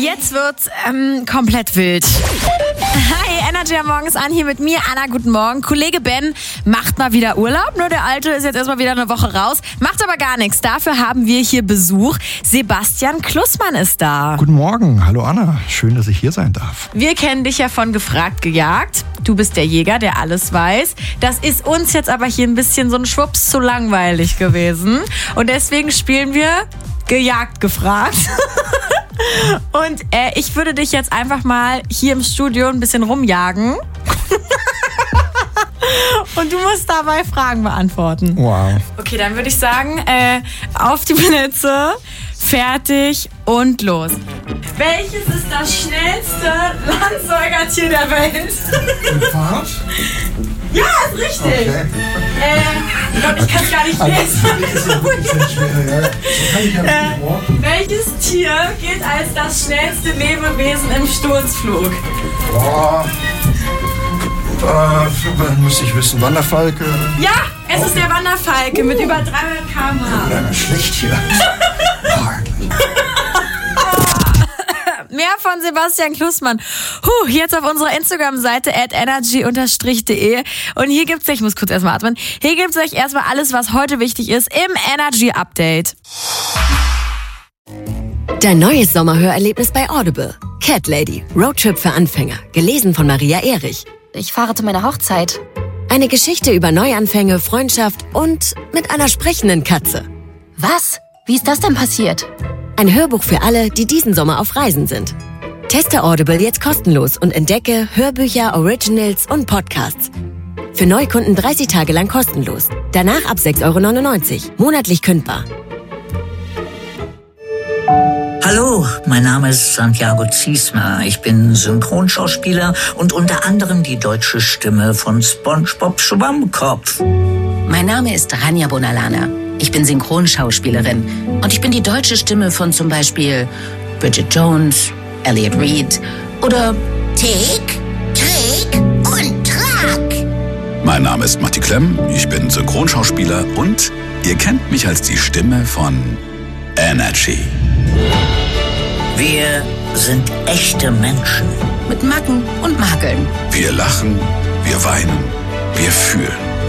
Jetzt wird's komplett wild. Hi, Energy am Morgen ist an, hier mit mir, Anna, guten Morgen. Kollege Ben macht mal wieder Urlaub, nur der Alte ist jetzt erstmal wieder eine Woche raus. Macht aber gar nichts, dafür haben wir hier Besuch. Sebastian Klussmann ist da. Guten Morgen, hallo Anna, schön, dass ich hier sein darf. Wir kennen dich ja von Gefragt, Gejagt. Du bist der Jäger, der alles weiß. Das ist uns jetzt aber hier ein bisschen so ein Schwupps zu langweilig gewesen. Und deswegen spielen wir Gejagt, Gefragt. Und ich würde dich jetzt einfach mal hier im Studio ein bisschen rumjagen. Und du musst dabei Fragen beantworten. Wow. Okay, dann würde ich sagen, auf die Plätze, fertig und los. Welches ist das schnellste Landsäugertier der Welt? Fahrt? Ja, ist richtig. Okay. Gott, ich kann es gar nicht lesen. Welches Tier gilt als das schnellste Lebewesen im Sturzflug? Müsste ich wissen, Wanderfalke? Ja, es ist der Wanderfalke mit über 300 km/h. Ja, schlecht hier. Mehr von Sebastian Klussmann. Jetzt auf unserer Instagram-Seite @energy_de. Und hier gibt's euch, ich muss kurz erstmal atmen, hier gibt's euch erstmal alles, was heute wichtig ist im Energy Update. Dein neues Sommerhörerlebnis bei Audible. Cat Lady, Roadtrip für Anfänger. Gelesen von Maria Erich. Ich fahre zu meiner Hochzeit. Eine Geschichte über Neuanfänge, Freundschaft und mit einer sprechenden Katze. Was? Wie ist das denn passiert? Ein Hörbuch für alle, die diesen Sommer auf Reisen sind. Teste Audible jetzt kostenlos und entdecke Hörbücher, Originals und Podcasts. Für Neukunden 30 Tage lang kostenlos. Danach ab 6,99 €. Monatlich kündbar. Hallo, mein Name ist Santiago Ziesmer. Ich bin Synchronschauspieler und unter anderem die deutsche Stimme von SpongeBob Schwammkopf. Mein Name ist Rania Bonalana. Ich bin Synchronschauspielerin und ich bin die deutsche Stimme von zum Beispiel Bridget Jones, Elliot Reed oder Tick, Trick und Track. Mein Name ist Matti Klemm, ich bin Synchronschauspieler und ihr kennt mich als die Stimme von Energy. Wir sind echte Menschen. mit Macken und Makeln. Wir lachen, wir weinen, wir fühlen.